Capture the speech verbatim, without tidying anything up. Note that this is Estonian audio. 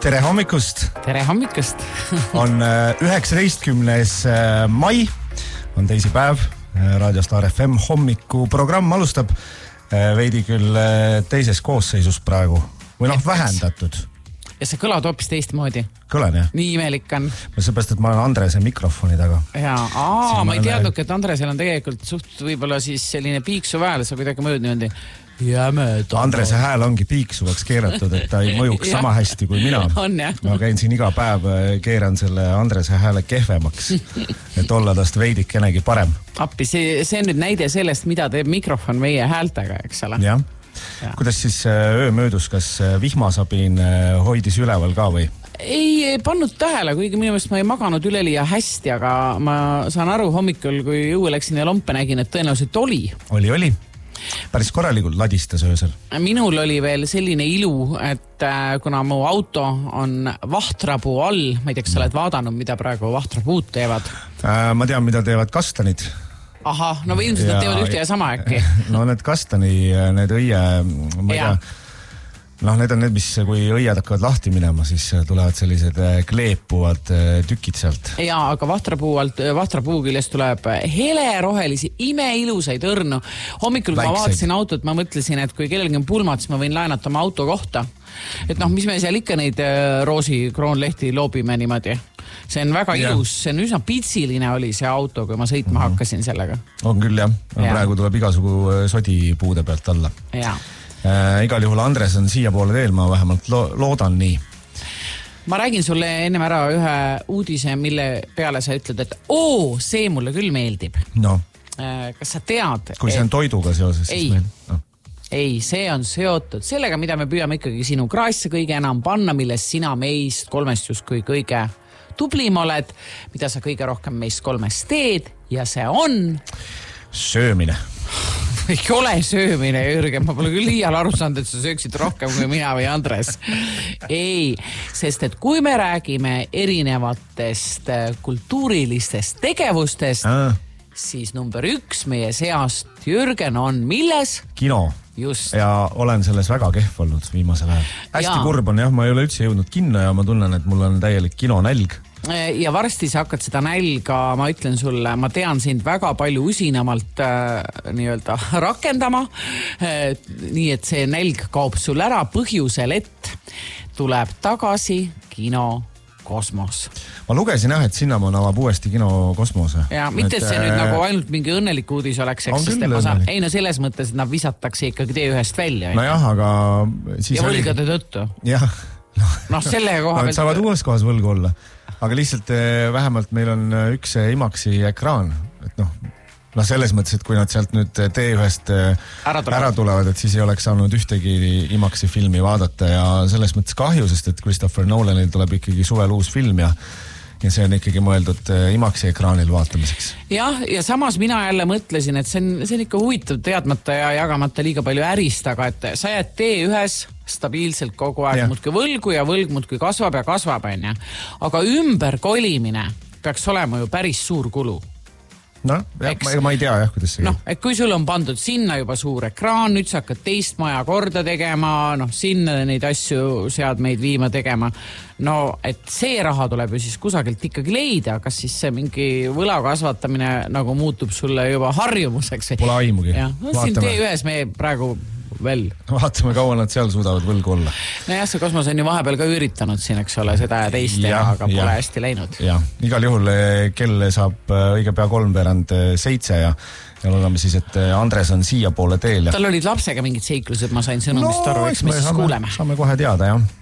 Tere hommikust! Tere hommikust! on üheksateistkümnes mai, on teisipäev, Raadio Star F M hommikuprogramm alustab veidi küll teises koosseisus praegu, või noh, vähendatud. Ja see kõlad hoopis teistmoodi. Kõlan, jah? Nii imelik on. Seepärast, et ma olen Andrese mikrofoni taga. Jaa, aa, ma ei teadnudki, et Andresel on tegelikult suht võib-olla siis selline piiksu väel, sa kuidagi mööd niimoodi. Jämed. Andrese hääl ongi piiksuvaks keeratud, et ta ei mõjuks sama hästi kui mina. On, jah. Ma käin siin iga päev, keeran selle Andrese hääle kehvemaks, et olla tast veidikenegi parem. Appi, see, see on nüüd näide sellest, mida teeb mikrofon meie häältega, eks ole? Jah. Ja. Kuidas siis öö möödus, kas vihmasabiin hoidis üleval ka või? Ei, ei pannud tähele, kuigi minu meelest ma ei maganud üleliia hästi, aga ma saan aru hommikul, kui jõue läksin ja lompe nägin, et tõenäoliselt oli. Oli, oli. Päris korralikult ladistas öösel. Minul oli veel selline ilu, et kuna mu auto on vahtrapuu all, ma ei tea, kas sa oled vaadanud, mida praegu vahtrapuud teevad? Äh, ma tean, mida teevad kastanid. Aha, no või ilmselt ja, nad teevad ühte ja sama äkki. No need kastani, need õie, ma ei tea, noh, need on need, mis kui õied hakkavad lahti minema, siis tulevad sellised kleepuvad tükid sealt. Jaa, aga vahtrapuu alt, vahtrapuu küljest tuleb helerohelisi, imeilusaid õrnu. Hommikul, kui ma vaatasin autot, ma mõtlesin, et kui kellelgi on pulmat, siis ma võin laenata oma auto kohta. Et noh, mis me seal ikka neid roosi kroonlehti loobime niimoodi. See on väga ilus, see on üsna pitsiline oli see auto, kui ma sõitma mm-hmm. hakkasin sellega. On küll, jah. Ja. Praegu tuleb igasugu sodi puude pealt alla. Jaa. Äh, igal juhul Andres on siia poole teel, ma vähemalt lo- loodan nii. Ma räägin sulle ennem ära ühe uudise, mille peale sa ütled, et oo, see mulle küll meeldib. No. Äh, kas sa tead? Kui see on toiduga seoses, ei, siis meil... No. Ei, see on seotud sellega, mida me püüame ikkagi sinu kraasse kõige enam panna, milles sina meist kolmest just kui kõige tublim oled, mida sa kõige rohkem meist kolmest teed ja see on... Söömine. Ei ole söömine, Jürgen, ma pole küll liial aru saanud, et sa sööksid rohkem kui mina või Andres. Ei, sest et kui me räägime erinevatest kultuurilistest tegevustest, ah. siis number üks meie seast, Jürgen, on milles? Kino. Just. Ja olen selles väga kehv olnud viimasel ajal. Hästi ja. Kurb on, jah, ma ei ole üldse jõudnud kinno ja ma tunnen, et mul on täielik kinonälg. Ja varsti sa hakkad seda nälga, ma ütlen sulle, ma tean sind väga palju usinamalt äh, nii-öelda rakendama, äh, nii et see nälg kaob sul ära põhjusel, et tuleb tagasi kino Kosmos. Ma lugesin jah, et Sinnamoon avab uuesti kino Kosmose. Ja, mitte et see nüüd nagu ainult mingi õnnelik uudis oleks, eks, sest ma saan, ei no selles mõttes, et nad visatakse ikkagi tee ühest välja. No jah, aga... Siis ja võlgade oli... tõttu. Jah. Noh, selle koha pealt... Saavad uues kohas võlgu olla. Aga lihtsalt vähemalt meil on üks imaksi ekraan, et noh, noh selles mõttes, et kui nad sealt nüüd tee ühest ära tulevad. ära tulevad, et siis ei oleks saanud ühtegi imaksi filmi vaadata ja selles mõttes kahju, sest et Christopher Nolanil tuleb ikkagi suvel uus film ja ja see on ikkagi mõeldud imaksi ekraanil vaatamiseks. Jah, ja samas mina jälle mõtlesin, et see on, see on ikka huvitav teadmata ja jagamata liiga palju ärist, aga et sa jääd tee ühes stabiilselt kogu aeg muudki võlgu ja võlg muudki kasvab ja kasvab, enne. Aga ümber kolimine peaks olema ju päris suur kulu. No, jah, ma, ma ei tea jah, kuidas see noh, et kui sul on pandud sinna juba suur ekraan, nüüd sa hakkad teist maja korda tegema, noh, sinna neid asju seadmeid viima tegema, no, et see raha tuleb ju siis kusagilt ikkagi leida, kas siis see mingi võla kasvatamine nagu muutub sulle juba harjumuseks? Pole aimugi. Ja, no, siin tee ühes me praegu veel. Vaatame, kaua nad seal suudavad võlgu olla. No jah, see Kosmos on ju vahepeal ka üritanud siin, eks ole, seda ja teist teha, aga pole ja. hästi läinud. Ja, igal juhul kell saab õige pea kolmveerand seitse ja, ja loodame siis, et Andres on siia poole teel. Ja... Tal olid lapsega mingid seiklused, ma sain sõnumist no, aru, eks me siis saame, kuuleme. Saame kohe teada, jah.